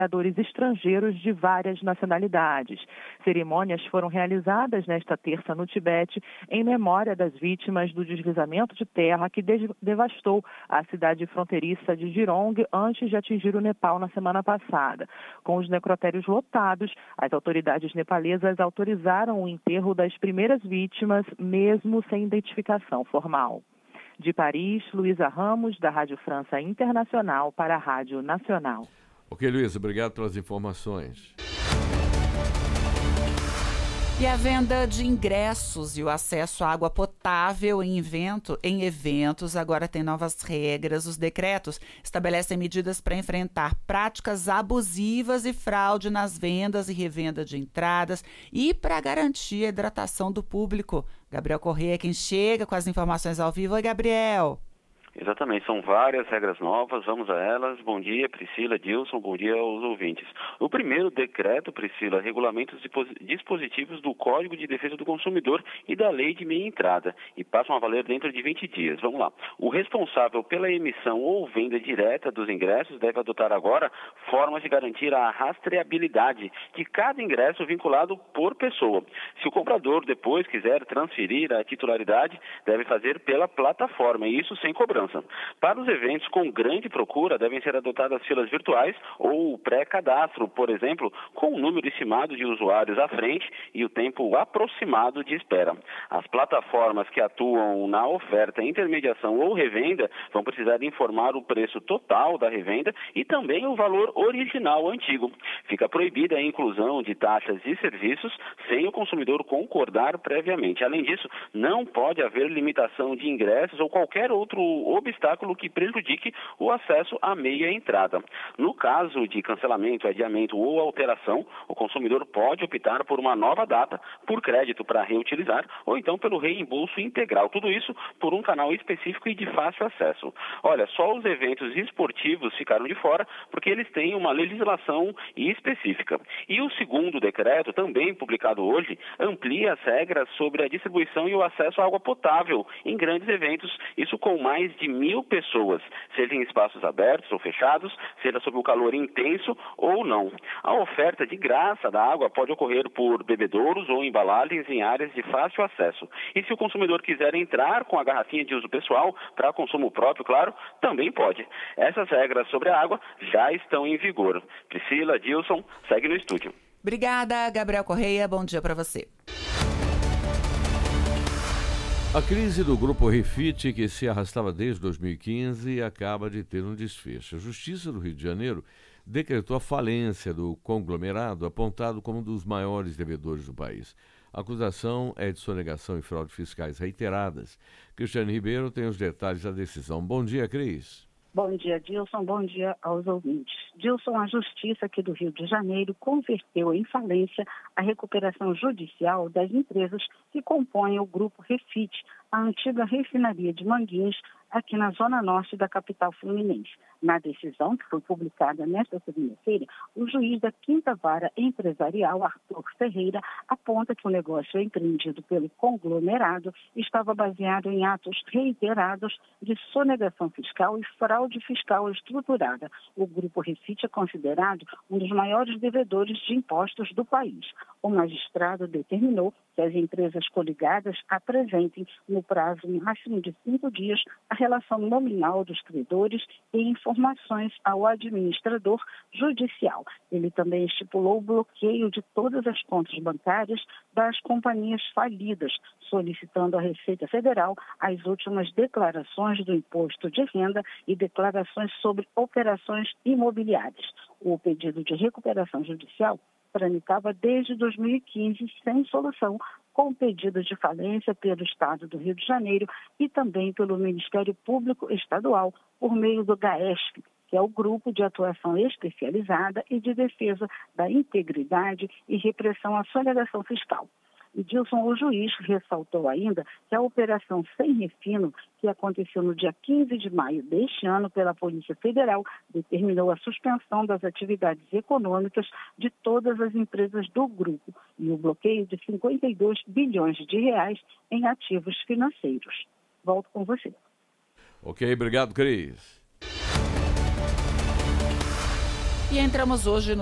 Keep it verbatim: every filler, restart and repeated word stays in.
trabalhadores estrangeiros de várias nacionalidades. Cerimônias foram realizadas nesta terça no Tibete em memória das vítimas do deslizamento de terra que devastou a cidade fronteiriça de Jirong antes de atingir o Nepal na semana passada. Com os necrotérios lotados, as autoridades nepalesas autorizaram o enterro das primeiras vítimas, mesmo sem identificação formal. De Paris, Luísa Ramos, da Rádio França Internacional, para a Rádio Nacional. Ok, Luísa, obrigado pelas informações. E a venda de ingressos e o acesso à água potável em, evento, em eventos agora tem novas regras. Os decretos estabelecem medidas para enfrentar práticas abusivas e fraude nas vendas e revenda de entradas e para garantir a hidratação do público. Gabriel Corrêa é quem chega com as informações ao vivo. Oi, Gabriel. Exatamente, são várias regras novas, vamos a elas. Bom dia, Priscila, Dilson, bom dia aos ouvintes. O primeiro decreto, Priscila, regulamenta os dispositivos do Código de Defesa do Consumidor e da Lei de Meia Entrada e passam a valer dentro de vinte dias. Vamos lá. O responsável pela emissão ou venda direta dos ingressos deve adotar agora formas de garantir a rastreabilidade de cada ingresso vinculado por pessoa. Se o comprador depois quiser transferir a titularidade, deve fazer pela plataforma, e isso sem cobrança. Para os eventos com grande procura, devem ser adotadas filas virtuais ou pré-cadastro, por exemplo, com o número estimado de usuários à frente e o tempo aproximado de espera. As plataformas que atuam na oferta, intermediação ou revenda vão precisar informar o preço total da revenda e também o valor original antigo. Fica proibida a inclusão de taxas e serviços sem o consumidor concordar previamente. Além disso, não pode haver limitação de ingressos ou qualquer outro obstáculo que prejudique o acesso à meia entrada. No caso de cancelamento, adiamento ou alteração, o consumidor pode optar por uma nova data, por crédito para reutilizar ou então pelo reembolso integral. Tudo isso por um canal específico e de fácil acesso. Olha, só os eventos esportivos ficaram de fora porque eles têm uma legislação específica. E o segundo decreto, também publicado hoje, amplia as regras sobre a distribuição e o acesso à água potável em grandes eventos, isso com mais de mil pessoas, seja em espaços abertos ou fechados, seja sob o calor intenso ou não. A oferta de graça da água pode ocorrer por bebedouros ou embalagens em áreas de fácil acesso. E se o consumidor quiser entrar com a garrafinha de uso pessoal, para consumo próprio, claro, também pode. Essas regras sobre a água já estão em vigor. Priscila, Dilson, segue no estúdio. Obrigada, Gabriel Corrêa. Bom dia para você. A crise do Grupo Refit, que se arrastava desde dois mil e quinze, acaba de ter um desfecho. A Justiça do Rio de Janeiro decretou a falência do conglomerado, apontado como um dos maiores devedores do país. A acusação é de sonegação e fraude fiscais reiteradas. Cristiane Ribeiro tem os detalhes da decisão. Bom dia, Cris. Bom dia, Dilson. Bom dia aos ouvintes. Dilson, a Justiça aqui do Rio de Janeiro converteu em falência a recuperação judicial das empresas que compõem o Grupo Refit, a antiga refinaria de Manguinhos, aqui na zona norte da capital fluminense. Na decisão, que foi publicada nesta segunda-feira, o juiz da Quinta Vara Empresarial, Arthur Ferreira, aponta que o negócio empreendido pelo conglomerado estava baseado em atos reiterados de sonegação fiscal e fraude fiscal estruturada. O Grupo Refit é considerado um dos maiores devedores de impostos do país. O magistrado determinou que as empresas coligadas apresentem, no prazo máximo de cinco dias, a relação nominal dos credores e informações ao administrador judicial. Ele também estipulou o bloqueio de todas as contas bancárias das companhias falidas, solicitando à Receita Federal as últimas declarações do imposto de renda e declarações sobre operações imobiliárias. O pedido de recuperação judicial tramitava desde dois mil e quinze sem solução, com pedido de falência pelo Estado do Rio de Janeiro e também pelo Ministério Público Estadual, por meio do GAESP, que é o Grupo de Atuação Especializada e de Defesa da Integridade e Repressão à Sonegação Fiscal. E Dilson, o juiz, ressaltou ainda que a operação Sem Refino, que aconteceu no dia quinze de maio deste ano pela Polícia Federal, determinou a suspensão das atividades econômicas de todas as empresas do grupo e o bloqueio de cinquenta e dois bilhões de reais em ativos financeiros. Volto com você. Ok, obrigado, Cris. E entramos hoje no